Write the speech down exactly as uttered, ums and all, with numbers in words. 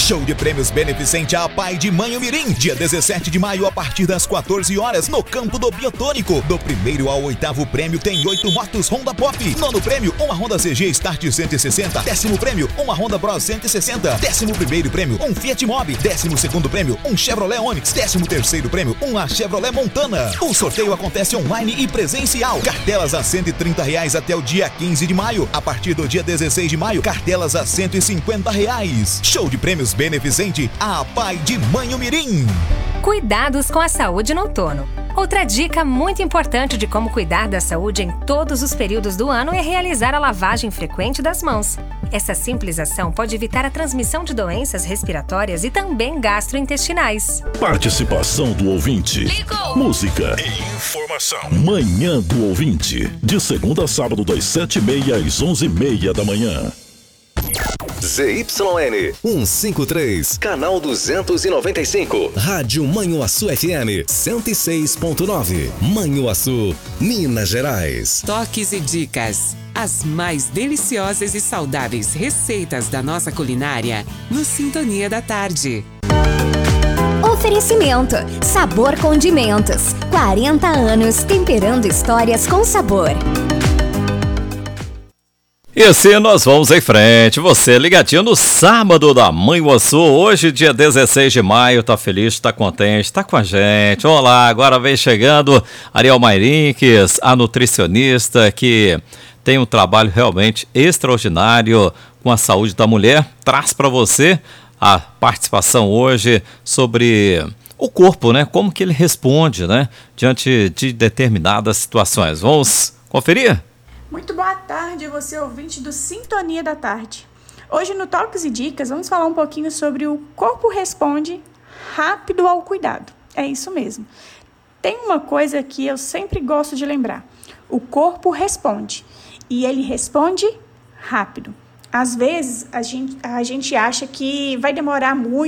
Show de prêmios beneficente à Pai de Manho Mirim. Dia dezessete de maio, a partir das quatorze horas, no campo do Biotônico. Do primeiro ao oitavo prêmio tem oito motos Honda Pop. Nono prêmio, uma Honda C G Start cento e sessenta. Décimo prêmio, uma Honda Bros cento e sessenta. Décimo primeiro prêmio, um Fiat Mobi. Décimo segundo prêmio, um Chevrolet Onix. Décimo terceiro prêmio, uma Chevrolet Montana. O sorteio acontece online e presencial. Cartelas a cento e trinta reais até o dia quinze de maio. A partir do dia dezesseis de maio, cartelas a cento e cinquenta reais. Show de prêmios beneficente à Pai de Manho Mirim. Cuidados com a saúde no outono. Outra dica muito importante de como cuidar da saúde em todos os períodos do ano é realizar a lavagem frequente das mãos. Essa simples ação pode evitar a transmissão de doenças respiratórias e também gastrointestinais. Participação do ouvinte. Ligou. Música e informação. Manhã do ouvinte. De segunda a sábado, das sete e meia às onze e meia da manhã. Z Y N cento e cinquenta e três, canal duzentos e noventa e cinco, Rádio Manhuaçu F M cento e seis ponto nove, Manhuaçu, Minas Gerais. Toques e dicas, as mais deliciosas e saudáveis receitas da nossa culinária no Sintonia da Tarde. Oferecimento Sabor Condimentos, quarenta anos temperando histórias com sabor. E assim nós vamos em frente, você ligadinho no sábado da Manhuaçu, hoje dia dezesseis de maio, tá feliz, tá contente, tá com a gente. Olá, agora vem chegando Ariel Mairinques, a nutricionista que tem um trabalho realmente extraordinário com a saúde da mulher, traz para você a participação hoje sobre o corpo, né? Como que ele responde, né? Diante de determinadas situações. Vamos conferir? Muito boa tarde, você ouvinte do Sintonia da Tarde. Hoje no Toques e Dicas vamos falar um pouquinho sobre o corpo responde rápido ao cuidado. É isso mesmo. Tem uma coisa que eu sempre gosto de lembrar. O corpo responde e ele responde rápido. Às vezes a gente, a gente acha que vai demorar muito